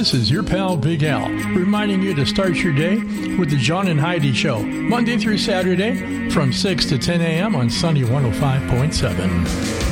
this is your pal Big Al, reminding you to start your day with the John and Heidi Show, Monday through Saturday from 6 to 10 a.m. on Sunny 105.7.